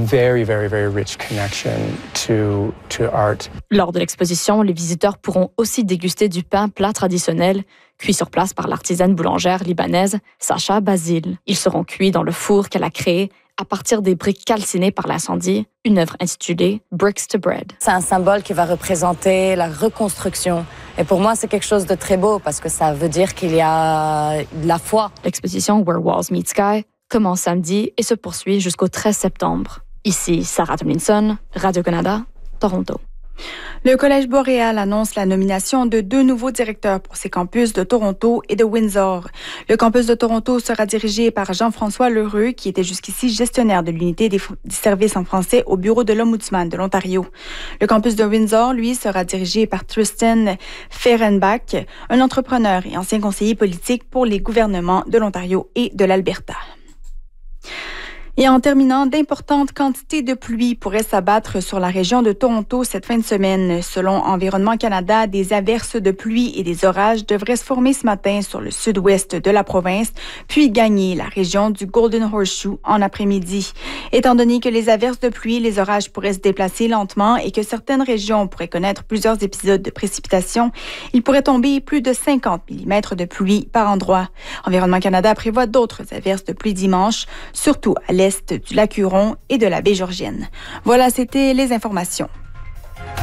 very, very, very rich connection to art. Lors de l'exposition, les visiteurs pourront aussi déguster du pain plat traditionnel, cuit sur place par l'artisane boulangère libanaise Sacha Basile. Ils seront cuits dans le four qu'elle a créé à partir des briques calcinées par l'incendie, une œuvre intitulée Bricks to Bread. C'est un symbole qui va représenter la reconstruction. Et pour moi, c'est quelque chose de très beau parce que ça veut dire qu'il y a de la foi. L'exposition Where Walls Meet Sky commence samedi et se poursuit jusqu'au 13 septembre. Ici, Sarah Tomlinson, Radio-Canada, Toronto. Le Collège Boréal annonce la nomination de 2 nouveaux directeurs pour ses campus de Toronto et de Windsor. Le campus de Toronto sera dirigé par Jean-François Lheureux, qui était jusqu'ici gestionnaire de l'unité des services en français au bureau de l'Ombudsman de l'Ontario. Le campus de Windsor, lui, sera dirigé par Tristan Fehrenbach, un entrepreneur et ancien conseiller politique pour les gouvernements de l'Ontario et de l'Alberta. Et en terminant, d'importantes quantités de pluie pourraient s'abattre sur la région de Toronto cette fin de semaine. Selon Environnement Canada, des averses de pluie et des orages devraient se former ce matin sur le sud-ouest de la province, puis gagner la région du Golden Horseshoe en après-midi. Étant donné que les averses de pluie et les orages pourraient se déplacer lentement et que certaines régions pourraient connaître plusieurs épisodes de précipitations, il pourrait tomber plus de 50 mm de pluie par endroit. Environnement Canada prévoit d'autres averses de pluie dimanche, surtout à l'est du lac Huron et de la baie Georgienne. Voilà, c'était les informations.